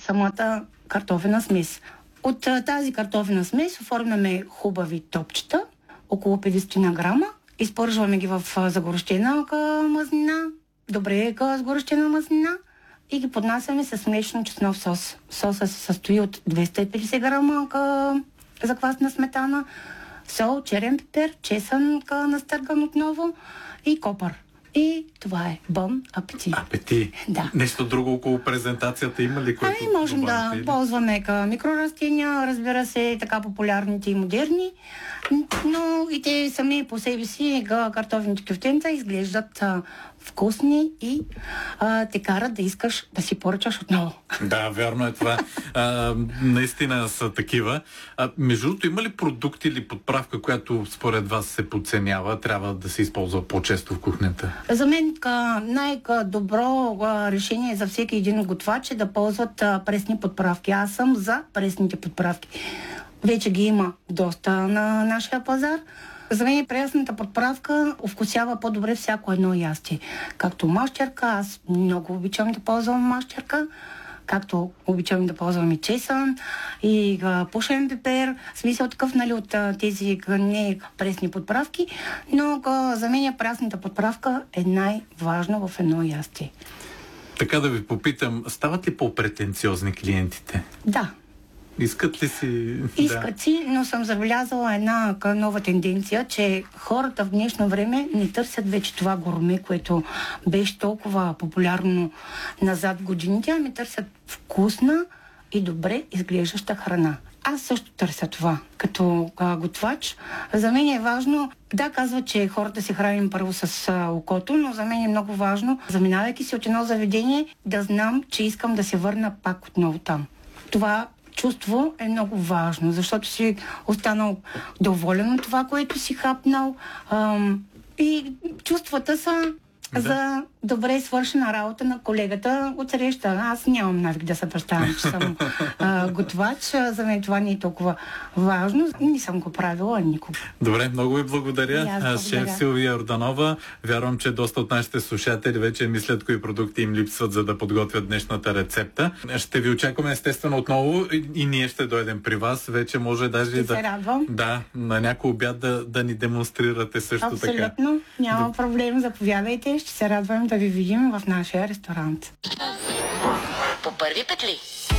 самата картофена смес. От тази картофена смес оформяме хубави топчета, около 50 на грама. Изпържваме ги в загорещена мазнина, добре сгорещена мазнина и ги поднасяме с млечно чеснов сос. Соса се състои от 250 грама заквасна сметана, сол, черен пипер, чесън настърган отново и копър. И това е бон апетит. Апетит. Да. Нещо друго около презентацията има ли? Можем да ползваме микрорастения, разбира се, така популярните и модерни, но и те сами по себе си картофените кюфтенца изглеждат вкусни и те карат да искаш да си поръчаш отново. Да, вярно е това. Наистина са такива. Между другото, има ли продукт или подправка, която според вас се подценява, трябва да се използва по-често в кухнята? За мен най-добро решение за всеки един готвач е да ползват пресни подправки. Аз съм за пресните подправки. Вече ги има доста на нашия пазар. За мен пресната подправка овкусява по-добре всяко едно ястие. Както мащерка, аз много обичам да ползвам мащерка, както обичам да ползвам и чесън, и пушен пипер, смисъл такъв, от тези не пресни подправки, но за мен пресната подправка е най-важна в едно ястие. Така да ви попитам, стават ли по-претенциозни клиентите? Да. Искат ли си? Искат си, но съм забелязала една нова тенденция, че хората в днешно време не търсят вече това гурме, което беше толкова популярно назад в годините, ами търсят вкусна и добре изглеждаща храна. Аз също търся това. Като готвач, за мен е важно, да, казва, че хората се храним първо с окото, но за мен е много важно, заминавайки си от едно заведение, да знам, че искам да се върна пак отново там. Това чувство е много важно, защото си останал доволен от това, което си хапнал. И чувствата са за добре свършена работа на колегата от среща. Аз нямам навик да се представям, че съм готвач. За мен това не е толкова важно. Не съм го правила никога. Добре, много ви благодаря. Шеф Силвия Йорданова. Вярвам, че доста от нашите слушатели вече мислят кои продукти им липсват, за да подготвят днешната рецепта. Ще ви очакваме естествено отново и ние ще дойдем при вас. Вече може даже се радвам. Да, на някой обяд да ни демонстрирате също така. Абсолютно. Няма проблем. Заповядайте. Ще се радвам да ви видим в нашия ресторант. По първи петли.